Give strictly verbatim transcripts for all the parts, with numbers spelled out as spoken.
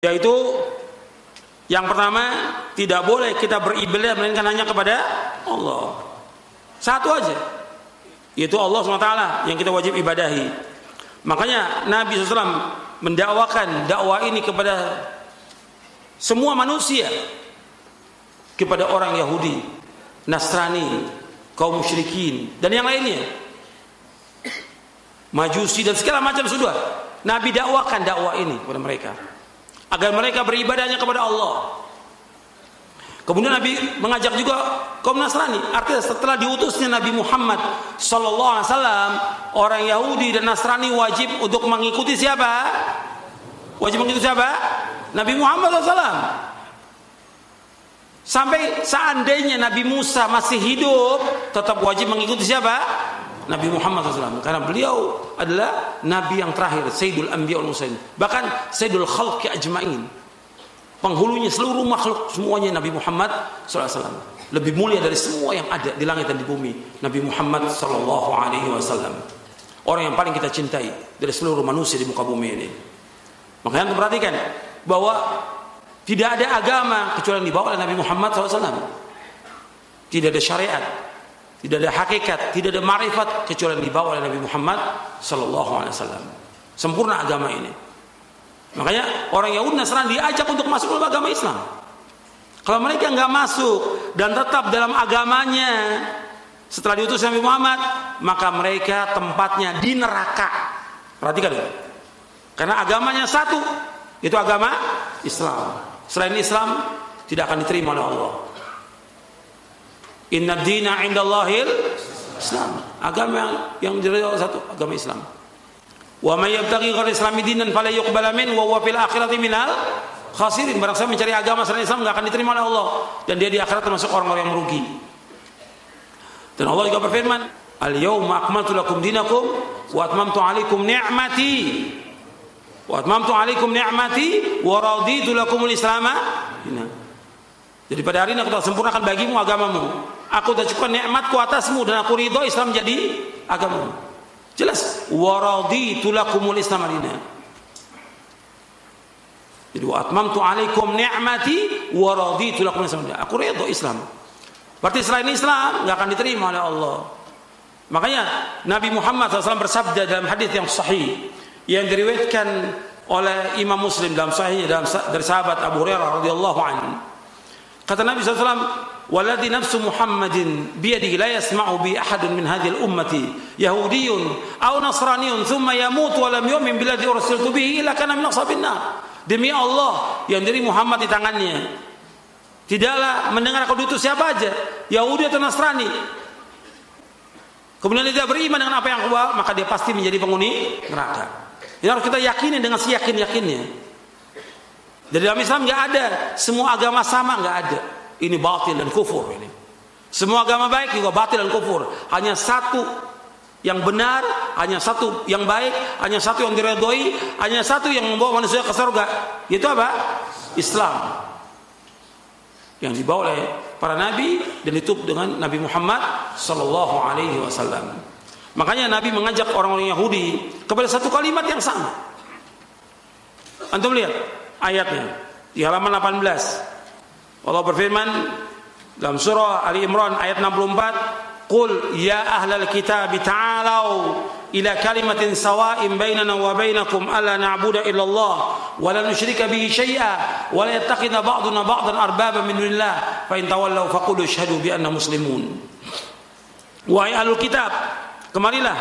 Yaitu yang pertama, tidak boleh kita beribadah melainkan hanya kepada Allah. Satu aja, yaitu Allah subhanahu wa taala yang kita wajib ibadahi. Makanya Nabi shallallahu alaihi wasallam mendakwakan dakwah ini kepada semua manusia, kepada orang Yahudi, Nasrani, kaum musyrikin, dan yang lainnya, Majusi dan segala macam sudah. Nabi dakwakan dakwah ini kepada mereka, agar mereka beribadahnya kepada Allah. Kemudian Nabi mengajak juga kaum Nasrani. Artinya setelah diutusnya Nabi Muhammad sallallahu alaihi wasallam, orang Yahudi dan Nasrani wajib untuk mengikuti siapa? Wajib mengikuti siapa? Nabi Muhammad sallallahu alaihi wasallam. Sampai seandainya Nabi Musa masih hidup, tetap wajib mengikuti siapa? Nabi Muhammad sallallahu alaihi wasallam. Karena beliau adalah Nabi yang terakhir, Sayyidul Anbiya wal Mursalin, bahkan Sayyidul Khalqi ajma'in, penghulunya seluruh makhluk semuanya Nabi Muhammad sallallahu alaihi wasallam. Lebih mulia dari semua yang ada di langit dan di bumi, Nabi Muhammad sallallahu alaihi wasallam. Orang yang paling kita cintai dari seluruh manusia di muka bumi ini. Makanya kita perhatikan bahwa tidak ada agama kecuali yang dibawa oleh Nabi Muhammad sallallahu alaihi wasallam. Tidak ada syariat, tidak ada hakikat, tidak ada marifat kecuali yang dibawa oleh Nabi Muhammad sallallahu alaihi wasallam. Sempurna agama ini. Makanya orang Yahudi Nasrani diajak untuk masuk dalam agama Islam. Kalau mereka nggak masuk dan tetap dalam agamanya setelah diutus Nabi Muhammad, maka mereka tempatnya di neraka. Perhatikan ya. Karena agamanya satu, itu agama Islam. Selain Islam tidak akan diterima oleh Allah. Inna dina indallahil Islam. Agama yang diridhoi satu, agama Islam. Wa may yabtaghi ghayra islami dinan fala yuqbala min wa huwa fil akhirati minal khasirin. Barang siapa mencari agama selain Islam enggak akan diterima oleh Allah, dan dia di akhirat termasuk orang-orang yang merugi. Dan Allah juga berfirman, "Al-yauma akmaltu lakum dinakum wa atmamtu 'alaikum ni'mati wa atmamtu 'alaikum ni'mati wa raditu lakumul Islama." Jadi pada hari ini aku telah sempurnakan bagimu agamamu. Aku telah cukupkan nikmatku atasmu dan aku ridho Islam jadi agamamu. Jelas, waraditu lakumul Islam madina. Jadi wa atmamtu 'alaikum ni'mati wa raditu lakumul Islam madina. Aku ridho Islam. Berarti selain Islam enggak akan diterima oleh Allah. Makanya Nabi Muhammad sallallahu alaihi wasallam bersabda dalam hadis yang sahih yang diriwayatkan oleh Imam Muslim dalam sahihnya dalam dari sahabat Abu Hurairah radhiyallahu anhu. Kata Nabi sallallahu alaihi wasallam, "Walladzi nafsu Muhammadin biyadihi la yasma'u bi ahadun min hadhil ummati yahudiyyun aw nasraniyyun thumma yamut wa lam yu'min billadzi ursiltu bihi illa kana min ashabin nar." Demi Allah yang diri Muhammad di tangannya, tidaklah mendengar aku diutus siapa aja, Yahudi atau Nasrani, kemudian dia tidak beriman dengan apa yang aku bawa, maka dia pasti menjadi penghuni neraka. Ini harus kita yakini dengan seyakin-yakinnya. Dari dalam Islam nggak ada semua agama sama, nggak ada. Ini batil dan kufur ini. Semua agama baik juga batil dan kufur. Hanya satu yang benar, hanya satu yang baik, hanya satu yang diredhoi, hanya satu yang membawa manusia ke surga. Itu apa? Islam. Yang dibawa oleh para nabi dan ditutup dengan Nabi Muhammad sallallahu alaihi wasallam. Makanya Nabi mengajak orang-orang Yahudi kepada satu kalimat yang sama. Antum lihat ayatnya di halaman delapan belas. Allah berfirman dalam surah Ali Imran ayat enam puluh empat, "Qul ya ahlal kitab ta'alau ila kalimatin sawa'in bainana wa bainakum alla na'budu illallah wa la nusyrika bihi syai'a wa la yattakhidha ba'duna ba'dan arbaba min dunillah fa in tawallaw faqulu asyhadu bi anna muslimun." Wahai ahlul kitab, kemarilah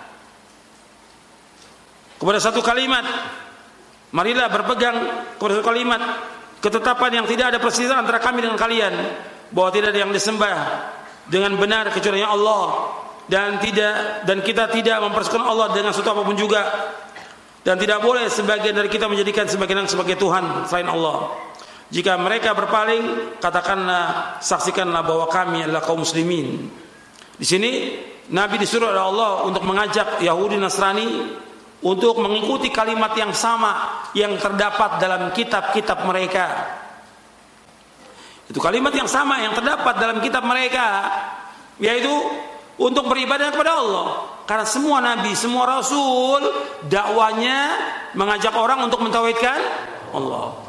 kepada satu kalimat. Marilah berpegang kepada satu kalimat ketetapan yang tidak ada perselisihan antara kami dengan kalian, bahwa tidak ada yang disembah dengan benar kecuali Allah, dan tidak dan kita tidak mempersekutukan Allah dengan sesuatu apapun juga, dan tidak boleh sebagian dari kita menjadikan sebagian sebagai Tuhan selain Allah. Jika mereka berpaling, katakanlah, saksikanlah bahwa kami adalah kaum muslimin. Di sini Nabi disuruh oleh Allah untuk mengajak Yahudi Nasrani untuk mengikuti kalimat yang sama yang terdapat dalam kitab-kitab mereka. Itu kalimat yang sama yang terdapat dalam kitab mereka, yaitu untuk beribadah kepada Allah. Karena semua nabi, semua rasul dakwanya mengajak orang untuk mentauhidkan Allah.